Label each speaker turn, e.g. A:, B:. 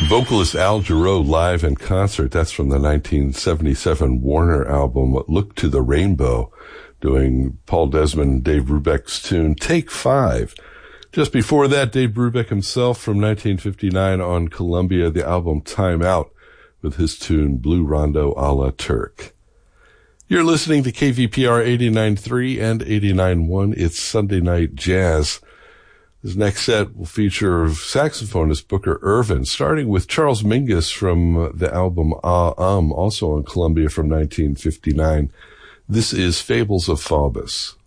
A: Vocalist Al Jarreau live in concert. That's from the 1977 Warner album, Look to the Rainbow, doing Paul Desmond and Dave Brubeck's tune, Take 5. Just before that, Dave Brubeck himself from 1959 on Columbia, the album Time Out, with his tune Blue Rondo a la Turk. You're listening to KVPR 89.3 and 89.1. It's Sunday Night Jazz. This next set will feature saxophonist Booker Ervin, starting with Charles Mingus from the album also on Columbia from 1959. This is Fables of Faubus.